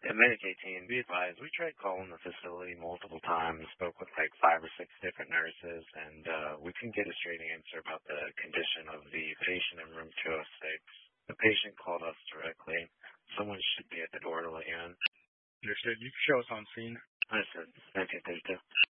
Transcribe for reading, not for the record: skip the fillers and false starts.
The Medicaid team, be advised, we tried calling the facility multiple times, spoke with like 5 or 6 different nurses, and we couldn't get a straight answer about the condition of the patient in room 206. The patient called us directly. Someone should be at the door to let you in. Understood. You can show us on scene. Understood. 1932.